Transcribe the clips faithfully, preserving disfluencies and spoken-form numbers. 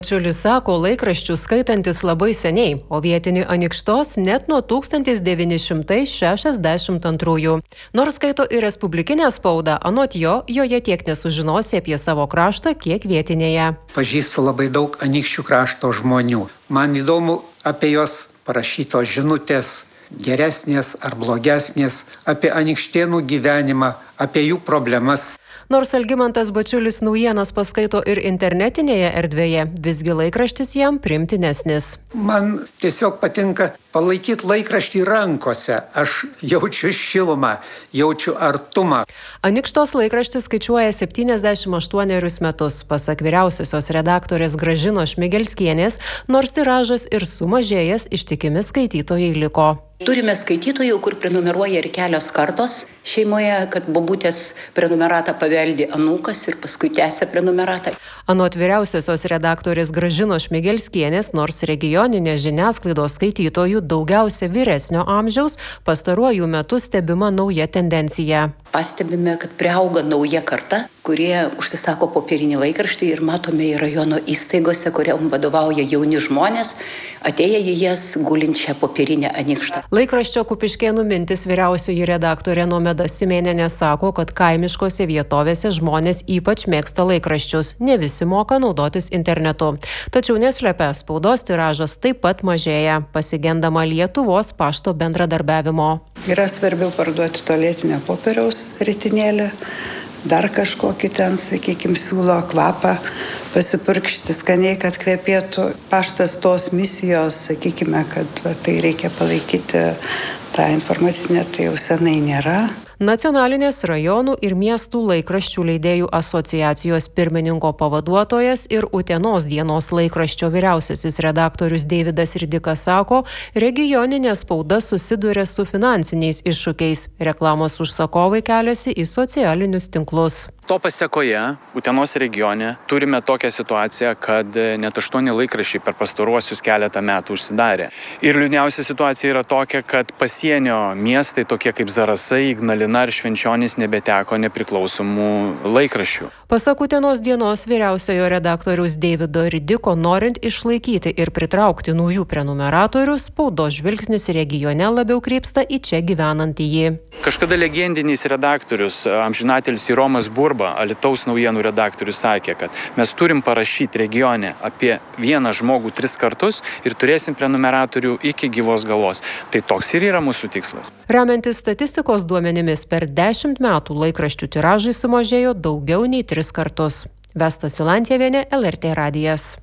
Čiulis sako, laikraščius skaitantis labai seniai, o vietinį Anykštos net nuo tūkstantis devyni šimtai šešiasdešimt antrųjų. Nors skaito ir respublikinę spaudą, anot jo, joje tiek nesužinosi apie savo kraštą, kiek vietinėje. Pažįstu labai daug Anykščių krašto žmonių. Man įdomu apie juos parašytos žinutės, geresnės ar blogesnės, apie anykštėnų gyvenimą, apie jų problemas. Nors Algimantas Bačiulis naujienas paskaito ir internetinėje erdvėje, visgi laikraštis jam priimtinesnis. Man tiesiog patinka palaikyti laikraštį rankose. Aš jaučiu šilumą, jaučiu artumą. Anykštos laikraštis skaičiuoja septyniasdešimt aštuonerius metus, pasak vyriausiosios redaktorės Gražinos Šmigelskienės, nors tiražas ir sumažėjęs, ištikimi skaitytojai liko. Turime skaitytojų, kur prenumeruoja ir kelios kartos šeimoje, kad bobutės prenumeratą paveldi anūkas ir paskui tęsia prenumeratą. Anot vyriausiosios redaktorės Gražinos Šmigelskienės, nors regioninės žiniasklaidos skaitytojų daugiausia vyresnio amžiaus, pastaruoju metu stebima nauja tendencija. Pastebime, kad priauga nauja karta, kurie užsisako popierinį laikraštį ir matome į rajono įstaigose, kuriam vadovauja jauni žmonės, atėję į jas gulinčią popierinę Anykštą. Laikraščio Kupiškėnų mintis vyriausioji redaktorė Nomeda Simėnienė sako, kad kaimiškose vietovėse žmonės ypač mėgsta laikraščius, ne visi moka naudotis internetu. Tačiau neslepia, spaudos tiražas taip pat mažėja, pasigendama Lietuvos pašto bendradarbiavimo. Yra svarbiau parduoti tualetinio popieriaus ritinėlį, dar kažkokį ten, sakykime, siūlo kvapą, pasipurkšti skaniai, kad kvepėtų. Paštas tos misijos, sakykime, kad va, tai reikia palaikyti tą informacinę, tai jau senai nėra. Nacionalinės rajonų ir miestų laikraščių leidėjų asociacijos pirmininko pavaduotojas ir Utenos dienos laikraščio vyriausiasis redaktorius Deividas Ridikas sako, regioninė spauda susiduria su finansiniais iššūkiais. Reklamos užsakovai keliasi į socialinius tinklus. To pasiekoje Utenos regione turime tokią situaciją, kad net aštuoni laikraščiai per pastaruosius keletą metų užsidarė. Ir liūdniausia situacija yra tokia, kad pasienio miestai tokie kaip Zarasai, Ignalina ir Švenčionys nebeteko nepriklausomų laikraščių. Pasak Utenos dienos vyriausiojo redaktoriaus Deivido Ridiko, norint išlaikyti ir pritraukti naujų prenumeratorių, spaudos žvilgsnis regione labiau krypsta į čia gyvenantįjį. Kažkada legendinis redaktorius, amžinatelis Romas Burba, Alytaus naujienų redaktorius, sakė, kad mes turim parašyti regione apie vieną žmogų tris kartus ir turėsim prenumeratorių iki gyvos galos. Tai toks ir yra mūsų tikslas. Remiantis statistikos duomenimis, per dešimt metų laikraščių tiražai sumažėjo daugiau nei tris kartus. Vesta Silantjevienė, L R T radijas.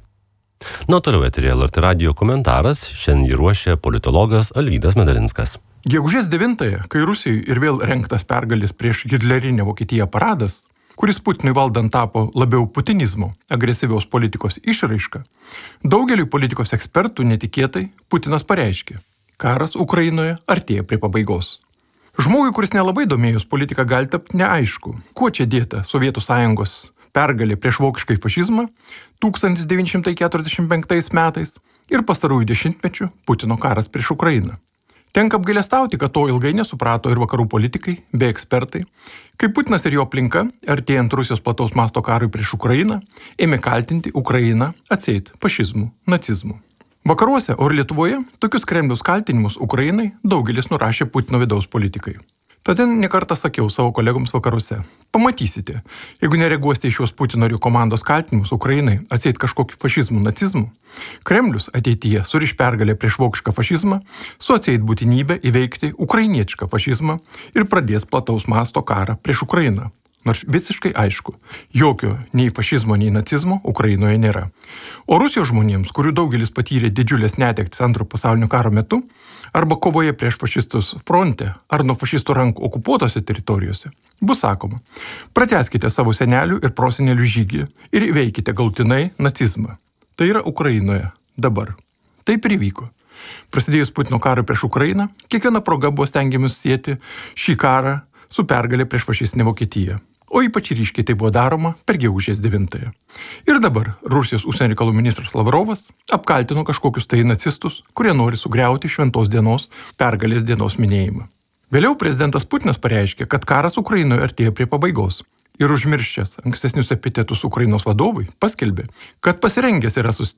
Na, toliau eterė L R T radijo komentaras. Šiandien jį ruošia politologas Alvydas Medalinskas. Gegužės devintąją, kai Rusijai ir vėl rengtas pergalės prieš hitlerinę Vokietiją paradas, kuris Putinui valdant tapo labiau putinizmo, agresyvios politikos išraiška, daugeliui politikos ekspertų netikėtai Putinas pareiškė, karas Ukrainoje artėja prie pabaigos. Žmogui, kuris nelabai domėjus politiką, gali tapti neaišku, kuo čia dėta Sovietų Sąjungos pergalė prieš vokiškai fašizmą tūkstantis devyni šimtai keturiasdešimt penktais metais ir pastarųjų dešimtmečių Putino karas prieš Ukrainą. Tenka apgailestauti, kad to ilgai nesuprato ir vakarų politikai bei ekspertai, kai Putinas ir jo aplinka, artėjant Rusijos plataus masto karui prieš Ukrainą, ėmė kaltinti Ukrainą atseit fašizmu, nacizmu. Vakaruose, o ir Lietuvoje, tokius Kremliaus kaltinimus Ukrainai daugelis nurašė Putino vidaus politikai. Tada nekartą sakiau savo kolegoms vakaruose, pamatysite, jeigu nereaguosite į šios Putino ir jo komandos kaltinimus Ukrainai atseit kažkokiu fašizmu, nacizmu, Kremlius ateityje suriš pergalę prieš vokišką fašizmą su atseit būtinybę įveikti ukrainietišką fašizmą ir pradės plataus masto karą prieš Ukrainą. Nors visiškai aišku, jokio nei fašizmo, nei nacizmo Ukrainoje nėra. O Rusijos žmonėms, kurių daugelis patyrė didžiulės netektis Antrojo pasaulinio karo metu, arba kovoje prieš fašistus fronte, ar nuo fašistų rankų okupuotose teritorijose, bus sakoma, pratęskite savo senelių ir prosenelių žygį ir įveikite galutinai nacizmą. Tai yra Ukrainoje dabar. Taip ir įvyko. Prasidėjus Putino karui prieš Ukrainą, kiekviena proga buvo stengiamas sieti šį karą su pergalė prieš fašistinę Vokietiją. O ypač ryškiai tai buvo daroma per gegužės devintąją. Ir dabar Rusijos užsienio reikalų ministras Lavrovas apkaltino kažkokius tai nacistus, kurie nori sugriauti šventos dienos, pergalės dienos minėjimą. Vėliau prezidentas Putinas pareiškė, kad karas Ukrainoje artėja prie pabaigos ir užmiršęs ankstesnius epitetus Ukrainos vadovui, paskelbė, kad pasirengęs yra susitikti